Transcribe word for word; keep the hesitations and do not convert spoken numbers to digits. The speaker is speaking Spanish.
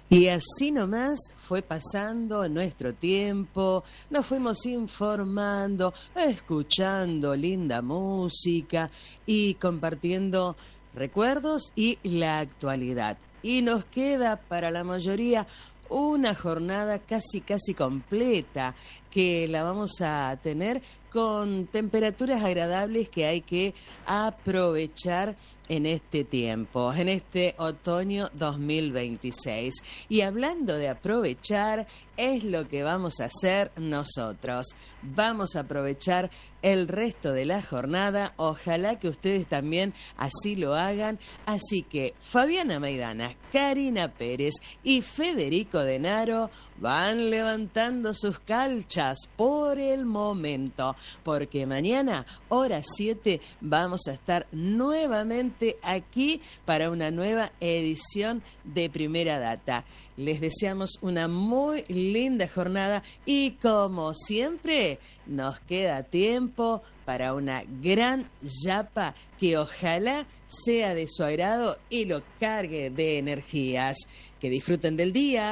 Y así nomás fue pasando nuestro tiempo, nos fuimos informando, escuchando linda música y compartiendo recuerdos y la actualidad. Y nos queda para la mayoría una jornada casi casi completa que la vamos a tener con temperaturas agradables que hay que aprovechar en este tiempo, en este otoño dos mil veintiséis. Y hablando de aprovechar, es lo que vamos a hacer nosotros. Vamos a aprovechar el resto de la jornada, ojalá que ustedes también así lo hagan. Así que Fabiana Maidana, Karina Pérez y Federico Denaro van levantando sus calchas por el momento, porque mañana, hora siete, vamos a estar nuevamente aquí para una nueva edición de Primera Data. Les deseamos una muy linda jornada y, como siempre, nos queda tiempo para una gran yapa que ojalá sea de su agrado y lo cargue de energías. Que disfruten del día.